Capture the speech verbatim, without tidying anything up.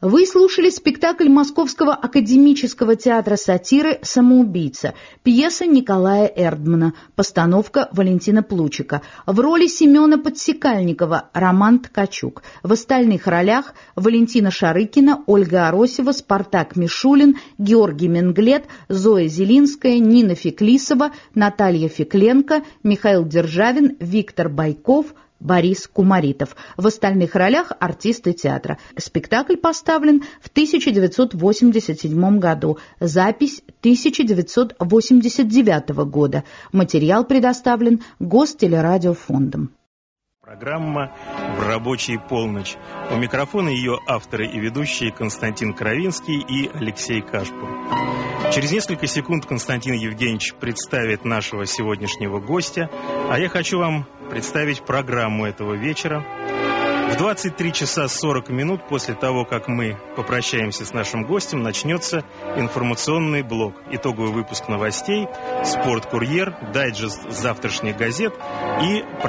Вы слушали спектакль Московского академического театра сатиры «Самоубийца», пьеса Николая Эрдмана, постановка Валентина Плучика. В роли Семена Подсекальникова Роман Ткачук. В остальных ролях Валентина Шарыкина, Ольга Аросева, Спартак Мишулин, Георгий Менглет, Зоя Зелинская, Нина Феклисова, Наталья Фекленко, Михаил Державин, Виктор Байков, Борис Кумаритов. В остальных ролях артисты театра. Спектакль поставлен в тысяча девятьсот восемьдесят седьмом году. Запись тысяча девятьсот восемьдесят девятого года. Материал предоставлен Гостелерадиофондом. Программа «В рабочий полночь». У микрофона ее авторы и ведущие Константин Кровинский и Алексей Кашпур. Через несколько секунд Константин Евгеньевич представит нашего сегодняшнего гостя, а я хочу вам представить программу этого вечера. В двадцать три часа сорок минут после того, как мы попрощаемся с нашим гостем, начнется информационный блок. Итоговый выпуск новостей, спорт-курьер, дайджест завтрашних газет и